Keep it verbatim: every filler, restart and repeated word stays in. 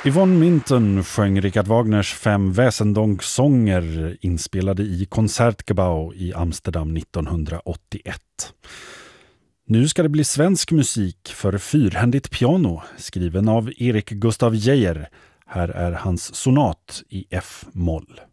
Yvonne Minton sjöng Richard Wagners fem Wesendonck-sånger inspelade i Concertgebouw i Amsterdam nittonhundraåttioett. Nu ska det bli svensk musik för fyrhändigt piano, skriven av Erik Gustav Geijer. Här är hans sonat i F-moll.